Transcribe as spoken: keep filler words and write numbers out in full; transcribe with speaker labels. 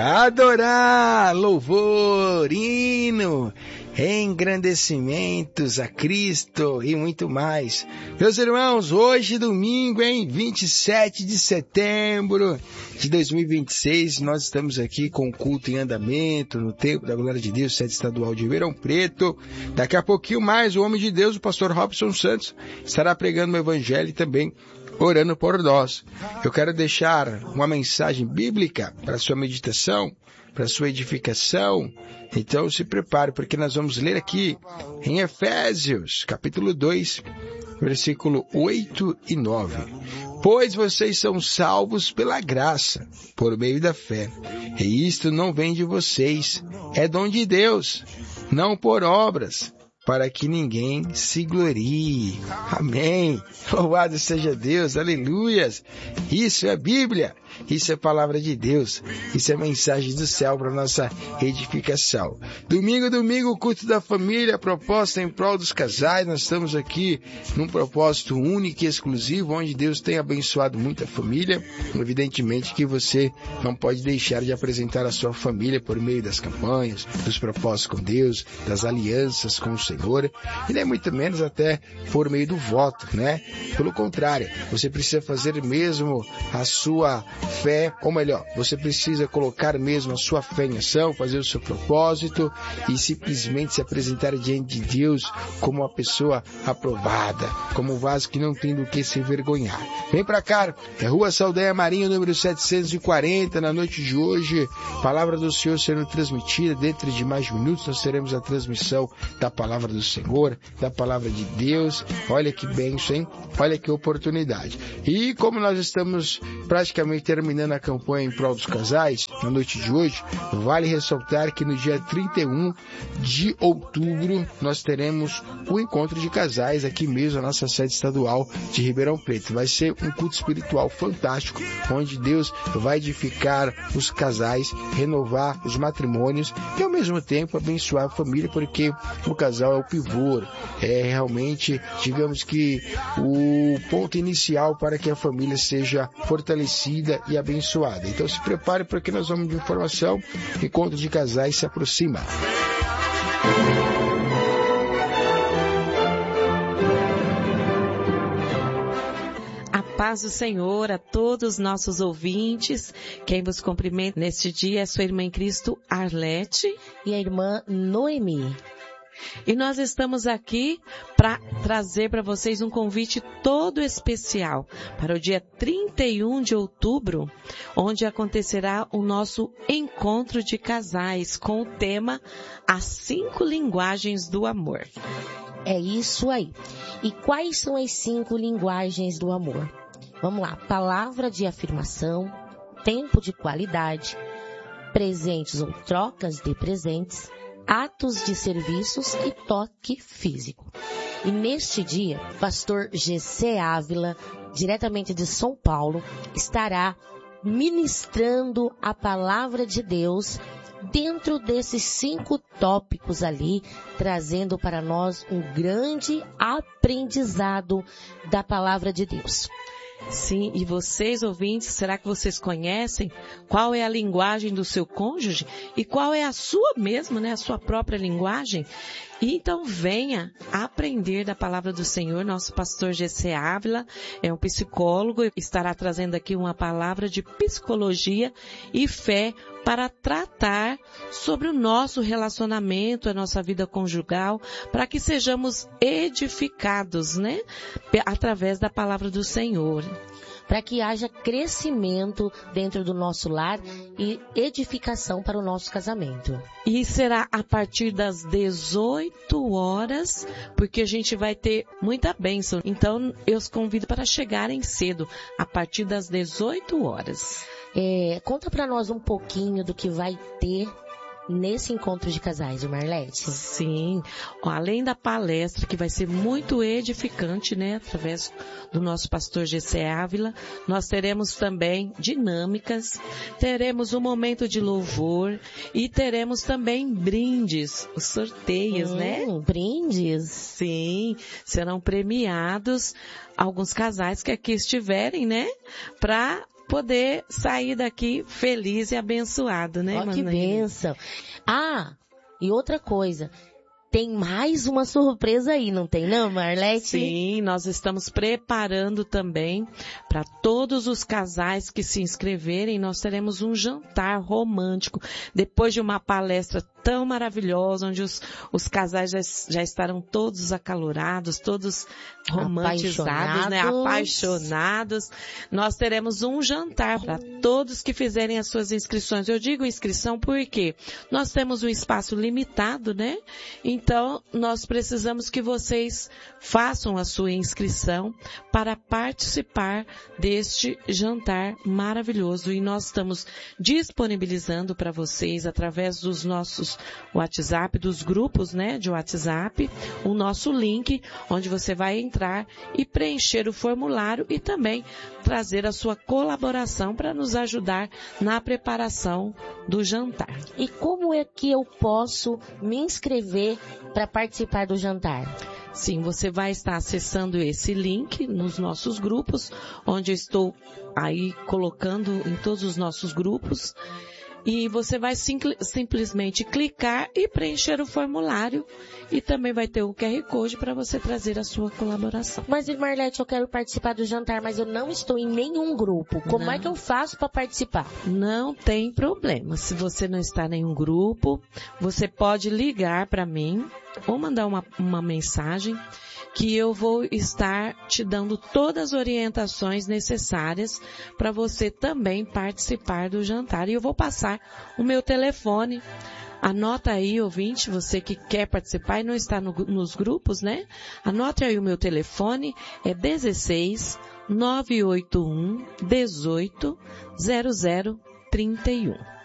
Speaker 1: adorar, louvor, hino, engrandecimentos a Cristo e muito mais. Meus irmãos, hoje domingo, em vinte e sete de setembro de dois mil e vinte e seis, nós estamos aqui com o culto em andamento no Templo da Glória de Deus, sede estadual de Ribeirão Preto. Daqui a pouquinho mais, o homem de Deus, o pastor Robson Santos, estará pregando o evangelho e também orando por nós. Eu quero deixar uma mensagem bíblica para a sua meditação, para a sua edificação. Então se prepare, porque nós vamos ler aqui em Efésios, capítulo dois, versículo oito e nove. Pois vocês são salvos pela graça, por meio da fé. E isto não vem de vocês, é dom de Deus, não por obras, para que ninguém se glorie. Amém. Louvado seja Deus, aleluias. Isso é Bíblia, isso é palavra de Deus, isso é mensagem do céu para nossa edificação. Domingo, domingo, culto da família, proposta em prol dos casais. Nós estamos aqui num propósito único e exclusivo, onde Deus tem abençoado muita família. Evidentemente que você não pode deixar de apresentar a sua família por meio das campanhas, dos propósitos com Deus, das alianças com o Senhor, e nem muito menos até por meio do voto, né? Pelo contrário, você precisa fazer mesmo a sua fé, ou melhor, você precisa colocar mesmo a sua fé em ação, fazer o seu propósito e simplesmente se apresentar diante de Deus como uma pessoa aprovada, como um vaso que não tem do que se envergonhar. Vem pra cá, é Rua Saldanha Marinho, número setecentos e quarenta, na noite de hoje, palavra do Senhor sendo transmitida. Dentro de mais minutos nós teremos a transmissão da palavra do Senhor, da palavra de Deus. Olha que bênção, hein? Olha que oportunidade. E como nós estamos praticamente terminando a campanha em prol dos casais, na noite de hoje, vale ressaltar que no dia trinta e um de outubro nós teremos o encontro de casais aqui mesmo na nossa sede estadual de Ribeirão Preto. Vai ser um culto espiritual fantástico, onde Deus vai edificar os casais, renovar os matrimônios e ao mesmo tempo abençoar a família, porque o casal é o pivô, é realmente, digamos que, o ponto inicial para que a família seja fortalecida e abençoada. Então se prepare, porque nós vamos de informação. Encontro de casais se aproxima.
Speaker 2: A paz do Senhor a todos os nossos ouvintes. Quem vos cumprimenta neste dia é sua irmã em Cristo, Arlete,
Speaker 3: e a irmã Noemi.
Speaker 2: E nós estamos aqui para trazer para vocês um convite todo especial para o dia trinta e um de outubro, onde acontecerá o nosso encontro de casais com o tema As Cinco Linguagens do Amor.
Speaker 3: É isso aí. E quais são as cinco linguagens do amor? Vamos lá. Palavra de afirmação, tempo de qualidade, presentes ou trocas de presentes, atos de serviços e toque físico. E neste dia, pastor G C Ávila, diretamente de São Paulo, estará ministrando a palavra de Deus dentro desses cinco tópicos ali, trazendo para nós um grande aprendizado da palavra de Deus.
Speaker 2: Sim, e vocês, ouvintes, será que vocês conhecem qual é a linguagem do seu cônjuge e qual é a sua mesmo, né, a sua própria linguagem? E então venha aprender da palavra do Senhor. Nosso pastor G C Ávila é um psicólogo, estará trazendo aqui uma palavra de psicologia e fé para tratar sobre o nosso relacionamento, a nossa vida conjugal, para que sejamos edificados, né, através da palavra do Senhor.
Speaker 3: Para que haja crescimento dentro do nosso lar e edificação para o nosso casamento.
Speaker 2: E será a partir das dezoito horas, porque a gente vai ter muita bênção. Então, eu os convido para chegarem cedo, a partir das dezoito horas.
Speaker 3: É, conta para nós um pouquinho do que vai ter nesse encontro de casais, Marlete.
Speaker 2: Sim, além da palestra, que vai ser muito edificante, né, através do nosso pastor G C Ávila, nós teremos também dinâmicas, teremos um momento de louvor e teremos também brindes, os sorteios,
Speaker 3: hum,
Speaker 2: né?
Speaker 3: Brindes?
Speaker 2: Sim, serão premiados alguns casais que aqui estiverem, né, para poder sair daqui feliz e abençoado, né,
Speaker 3: Ó,
Speaker 2: irmã
Speaker 3: que
Speaker 2: Naine?
Speaker 3: bênção. Ah, e outra coisa. Tem mais uma surpresa aí, não tem não, Marlete?
Speaker 2: Sim, nós estamos preparando também para todos os casais que se inscreverem. Nós teremos um jantar romântico depois de uma palestra tão maravilhosa, onde os, os casais já, já estarão todos acalorados, todos romantizados, né? Apaixonados. Nós teremos um jantar para todos que fizerem as suas inscrições. Eu digo inscrição porque nós temos um espaço limitado, né? Então, nós precisamos que vocês façam a sua inscrição para participar deste jantar maravilhoso. E nós estamos disponibilizando para vocês, através dos nossos WhatsApp, dos grupos, né, de WhatsApp, o nosso link, onde você vai entrar e preencher o formulário e também trazer a sua colaboração para nos ajudar na preparação do jantar.
Speaker 3: E como é que eu posso me inscrever para participar do jantar?
Speaker 2: Sim, você vai estar acessando esse link nos nossos grupos, onde eu estou aí colocando em todos os nossos grupos. E você vai sim, simplesmente clicar e preencher o formulário e também vai ter o Q R Code para você trazer a sua colaboração.
Speaker 3: Mas, Marlete, eu quero participar do jantar, mas eu não estou em nenhum grupo. Como
Speaker 2: Não.
Speaker 3: é que eu faço para participar?
Speaker 2: Não tem problema. Se você não está em nenhum grupo, você pode ligar para mim ou mandar uma, uma mensagem que eu vou estar te dando todas as orientações necessárias para você também participar do jantar. E eu vou passar o meu telefone. Anota aí, ouvinte, você que quer participar e não está no, nos grupos, né? Anote aí o meu telefone, é dezesseis, nove oito um, dezoito, zero zero, trinta e um.